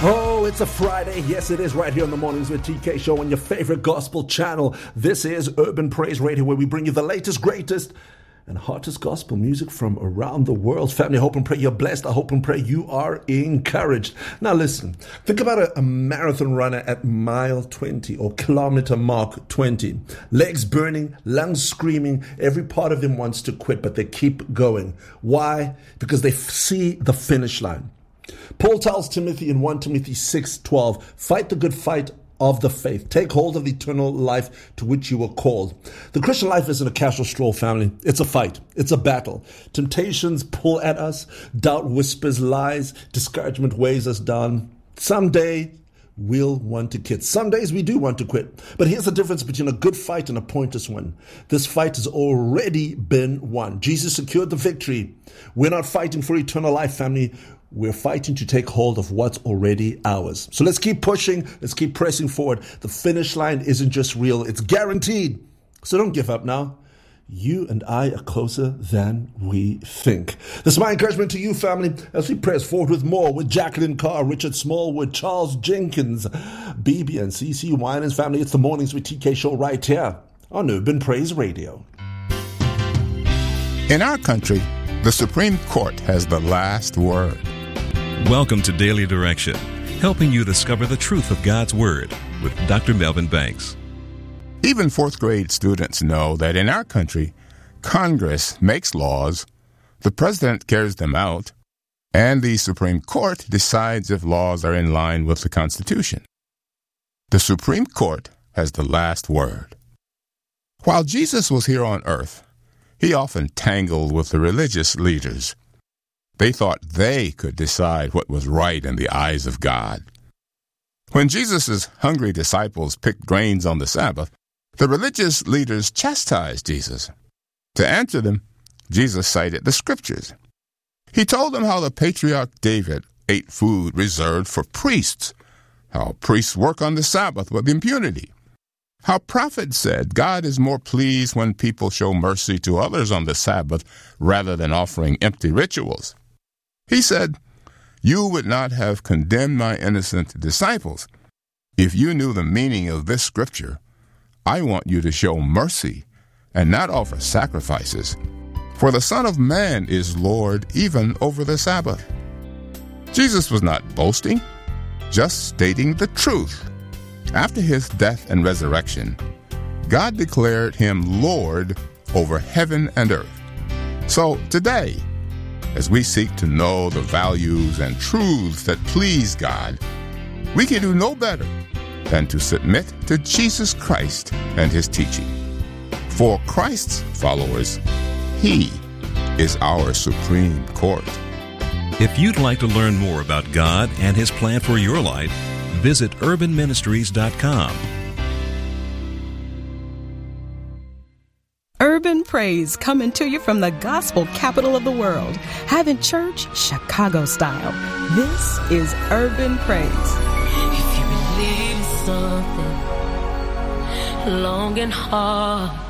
Oh, it's a Friday. Yes, it is, right here on the Mornings with TK show on your favorite gospel channel. This is Urban Praise Radio, where we bring you the latest, greatest, and hottest gospel music from around the world. Family, I hope and pray you're blessed. I hope and pray you are encouraged. Now listen, think about a marathon runner at mile 20 or kilometer mark 20. Legs burning, lungs screaming, every part of them wants to quit, but they keep going. Why? Because they see the finish line. Paul tells Timothy in 1 Timothy 6:12, fight the good fight of the faith. Take hold of the eternal life to which you were called. The Christian life isn't a casual stroll, family. It's a fight. It's a battle. Temptations pull at us. Doubt whispers lies. Discouragement weighs us down. Someday we'll want to quit. Some days we do want to quit. But here's the difference between a good fight and a pointless one. This fight has already been won. Jesus secured the victory. We're not fighting for eternal life, family. We're fighting to take hold of what's already ours. So let's keep pushing. Let's keep pressing forward. The finish line isn't just real. It's guaranteed. So don't give up now. You and I are closer than we think. This is my encouragement to you, family, as we press forward with more with Jacqueline Carr, Richard Smallwood, Charles Jenkins, BB and CC Winans. Family, it's the Mornings with TK show right here on Urban Praise Radio. In our country, the Supreme Court has the last word. Welcome to Daily Direction, helping you discover the truth of God's Word with Dr. Melvin Banks. Even fourth grade students know that in our country, Congress makes laws, the president carries them out, and the Supreme Court decides if laws are in line with the Constitution. The Supreme Court has the last word. While Jesus was here on earth, he often tangled with the religious leaders. They thought they could decide what was right in the eyes of God. When Jesus' hungry disciples picked grains on the Sabbath, the religious leaders chastised Jesus. To answer them, Jesus cited the Scriptures. He told them how the patriarch David ate food reserved for priests, how priests work on the Sabbath with impunity, how prophets said God is more pleased when people show mercy to others on the Sabbath rather than offering empty rituals. He said, "You would not have condemned my innocent disciples. If you knew the meaning of this scripture, I want you to show mercy and not offer sacrifices. For the Son of Man is Lord even over the Sabbath." Jesus was not boasting, just stating the truth. After his death and resurrection, God declared him Lord over heaven and earth. So today, as we seek to know the values and truths that please God, we can do no better than to submit to Jesus Christ and his teaching. For Christ's followers, he is our Supreme Court. If you'd like to learn more about God and his plan for your life, visit urbanministries.com. Urban Praise coming to you from the gospel capital of the world, having church Chicago style. This is Urban Praise. If you believe in something long and hard,